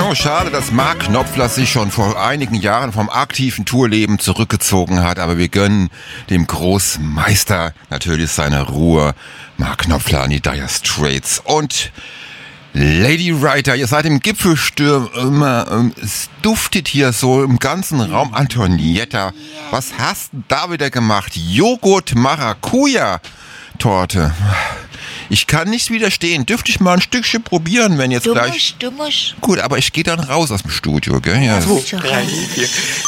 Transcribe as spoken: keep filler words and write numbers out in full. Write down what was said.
Oh, schade, dass Mark Knopfler sich schon vor einigen Jahren vom aktiven Tourleben zurückgezogen hat, aber wir gönnen dem Großmeister natürlich seine Ruhe. Mark Knopfler an die Dire Straits und Lady Writer, ihr seid im Gipfelsturm immer, es duftet hier so im ganzen Raum. Antonietta, was hast du da wieder gemacht? Joghurt Maracuja Torte. Ich kann nicht widerstehen. Dürfte ich mal ein Stückchen probieren, wenn jetzt du gleich... Musst, du musst. Gut, aber ich gehe dann raus aus dem Studio, gell? Ja, So,